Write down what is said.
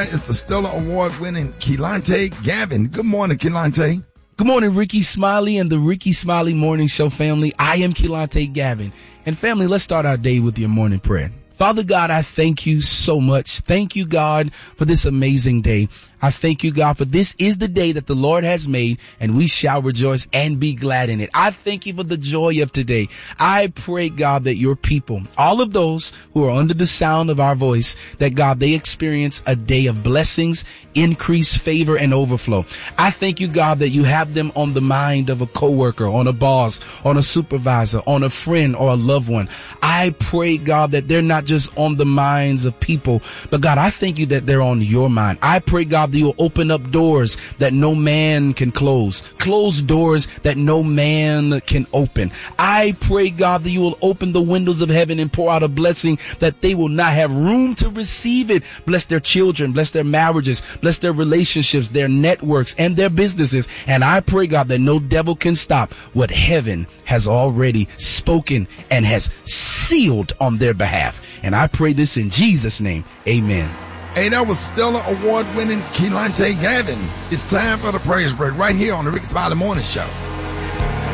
there is the Stellar Award-winning Keelan'te Gavin. Good morning, Keelan'te. Good morning, Ricky Smiley and the Ricky Smiley Morning Show family. I am Keelan'te Gavin. And family, let's start our day with your morning prayer. Father God, I thank you so much. Thank you, God, for this amazing day. I thank you, God, for this is the day that the Lord has made, and we shall rejoice and be glad in it. I thank you for the joy of today. I pray, God, that your people, all of those who are under the sound of our voice, that, God, they experience a day of blessings, increase, favor, and overflow. I thank you, God, that you have them on the mind of a coworker, on a boss, on a supervisor, on a friend, or a loved one. I pray, God, that they're not just on the minds of people, but, God, I thank you that they're on your mind. I pray, God, that you will open up doors that no man can close doors that no man can open. I pray, God, that you will open the windows of heaven and pour out a blessing that they will not have room to receive it. Bless their children, bless their marriages, bless their relationships, their networks, and their businesses. And I pray, God, that no devil can stop what heaven has already spoken and has sealed on their behalf. And I pray this in Jesus' name. Amen. Hey, that was Stellar Award-winning Keelan'te Gavin. It's time for the praise break right here on the Ricky Smiley Morning Show.